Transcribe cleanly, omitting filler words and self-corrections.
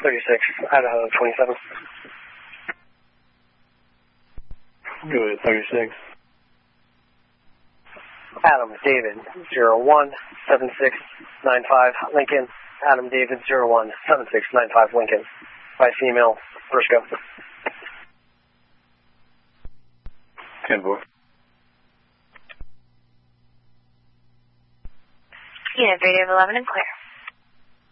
36, Idaho 27. Good, 36. Adam David 017695 Lincoln. Adam David 017695 Lincoln. By female, Briscoe. 10-4. Unit radio 11 and clear.